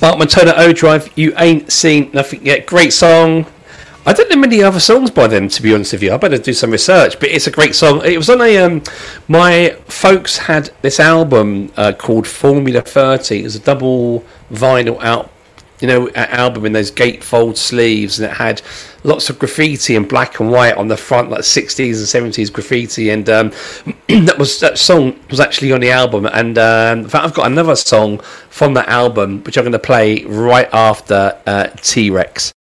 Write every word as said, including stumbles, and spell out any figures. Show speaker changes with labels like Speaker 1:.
Speaker 1: Bartman Turner Overdrive, You Ain't Seen Nothing Yet. Great song. I don't know many other songs by them, to be honest with you. I better do some research, but it's a great song. It was on a um, my folks had this album uh, called Formula thirty. It was a double vinyl out, you know, album in those gatefold sleeves, and it had lots of graffiti in black and white on the front, like sixties and seventies graffiti. And um, that was that song was actually on the album. And um, in fact, I've got another song from that album, which I'm going to play right after uh, T-Rex.